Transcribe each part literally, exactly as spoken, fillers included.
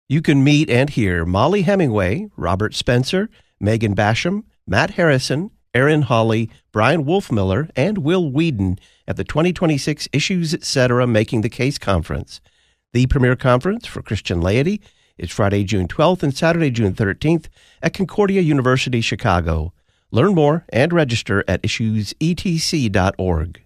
You can meet and hear Molly Hemingway, Robert Spencer, Megan Basham, Matt Harrison, Aaron Hawley, Brian Wolfmiller, and Will Whedon at the twenty twenty-six Issues Etc. Making the Case Conference. The premier conference for Christian laity is Friday, June twelfth and Saturday, June thirteenth at Concordia University, Chicago. Learn more and register at issues e t c dot org.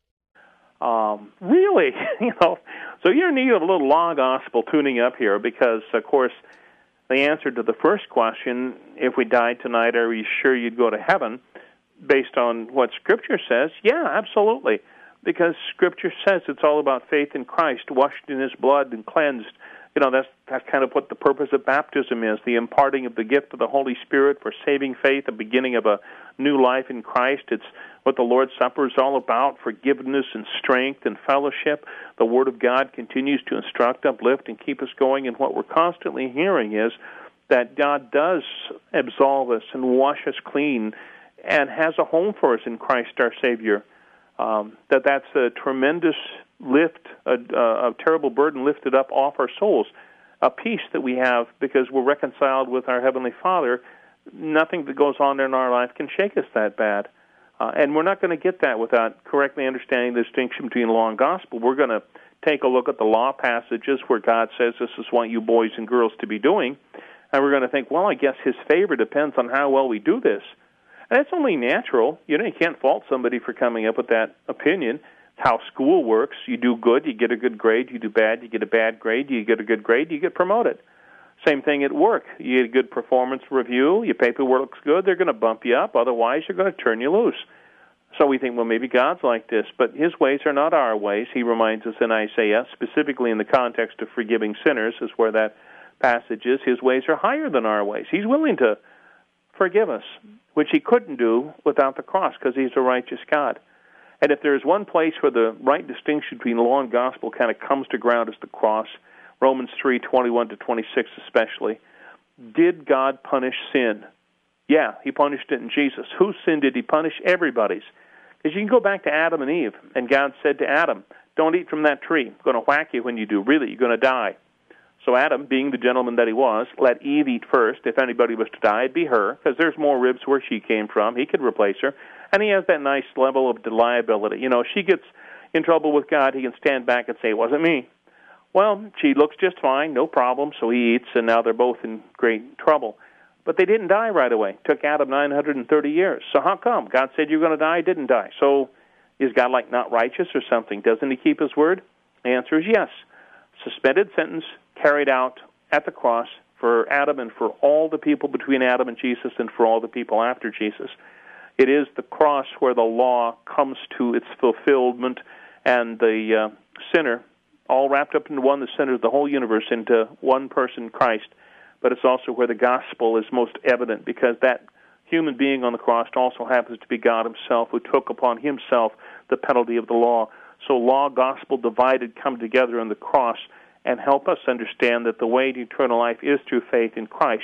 Um, really, you know, so you're in need of a little law gospel tuning up here because, of course, the answer to the first question, if we died tonight, are you sure you'd go to heaven, based on what Scripture says? Yeah, absolutely, because Scripture says it's all about faith in Christ, washed in His blood and cleansed. You know, that's that's kind of what the purpose of baptism is, the imparting of the gift of the Holy Spirit for saving faith, the beginning of a new life in Christ. It's what the Lord's Supper is all about, forgiveness and strength and fellowship. The Word of God continues to instruct, uplift, and keep us going, and what we're constantly hearing is that God does absolve us and wash us clean and has a home for us in Christ our Savior. Um, that that's a tremendous lift, a, a terrible burden lifted up off our souls, a peace that we have because we're reconciled with our Heavenly Father. Nothing that goes on in our life can shake us that bad. Uh, and we're not going to get that without correctly understanding the distinction between law and gospel. We're going to take a look at the law passages where God says this is what you boys and girls to be doing, and we're going to think, well, I guess His favor depends on how well we do this. And it's only natural. You know, you can't fault somebody for coming up with that opinion. It's how school works. You do good, you get a good grade. You do bad, you get a bad grade. You get a good grade, you get promoted. Same thing at work. You get a good performance review, your paperwork looks good, they're going to bump you up. Otherwise, you're going to turn you loose. So we think, well, maybe God's like this. But His ways are not our ways. He reminds us in Isaiah, specifically in the context of forgiving sinners, is where that passage is. His ways are higher than our ways. He's willing to forgive us, which He couldn't do without the cross because He's a righteous God. And if there's one place where the right distinction between law and gospel kind of comes to ground, is the cross. Romans three, twenty-one to twenty-six especially. Did God punish sin? Yeah, He punished it in Jesus. Whose sin did He punish? Everybody's. Because you can go back to Adam and Eve, and God said to Adam, don't eat from that tree. I'm going to whack you when you do. Really, you're going to die. So Adam, being the gentleman that he was, let Eve eat first. If anybody was to die, it'd be her, because there's more ribs where she came from. He could replace her. And he has that nice level of liability. You know, if she gets in trouble with God, he can stand back and say, it wasn't me. Well, she looks just fine, no problem, so he eats, and now they're both in great trouble. But they didn't die right away. It took Adam nine hundred thirty years. So how come? God said you're going to die, didn't die. So is God like not righteous or something? Doesn't He keep His word? The answer is yes. Suspended sentence carried out at the cross for Adam and for all the people between Adam and Jesus and for all the people after Jesus. It is the cross where the law comes to its fulfillment and the uh, sinner, all wrapped up into one, the sinner of the whole universe, into one person, Christ. But it's also where the gospel is most evident, because that human being on the cross also happens to be God Himself, who took upon Himself the penalty of the law. So law, gospel divided come together on the cross and help us understand that the way to eternal life is through faith in Christ.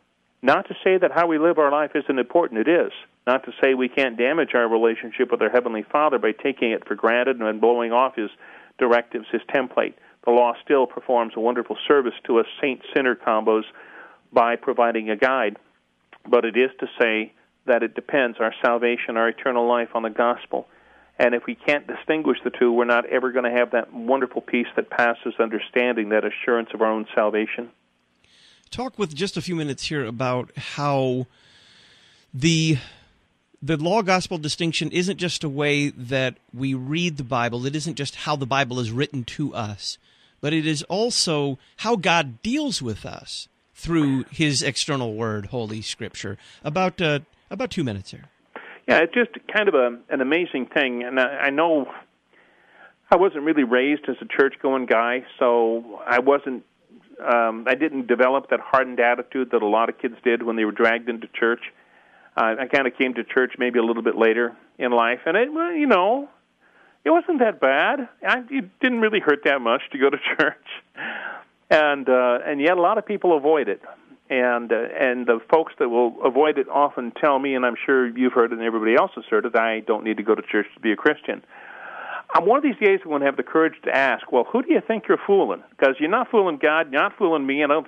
Not to say that how we live our life isn't important. It is. Not to say we can't damage our relationship with our Heavenly Father by taking it for granted and blowing off His directives, His template. The law still performs a wonderful service to us saint-sinner combos by providing a guide. But it is to say that it depends, our salvation, our eternal life, on the gospel. And if we can't distinguish the two, we're not ever going to have that wonderful peace that passes understanding, that assurance of our own salvation. Talk with just a few minutes here about how the the law-gospel distinction isn't just a way that we read the Bible. It isn't just how the Bible is written to us, but it is also how God deals with us through His external word, Holy Scripture. About uh, about two minutes here. Yeah, it's just kind of a, an amazing thing. And I, I know I wasn't really raised as a church-going guy, so I wasn't, um, I didn't develop that hardened attitude that a lot of kids did when they were dragged into church. Uh, I kind of came to church maybe a little bit later in life, and it, well, you know, it wasn't that bad. I, it didn't really hurt that much to go to church, and uh, and yet a lot of people avoid it. And uh, and the folks that will avoid it often tell me, and I'm sure you've heard it and everybody else has heard it, I don't need to go to church to be a Christian. Um, one of these days I'm going to have the courage to ask, well, who do you think you're fooling? Because you're not fooling God, you're not fooling me, and I don't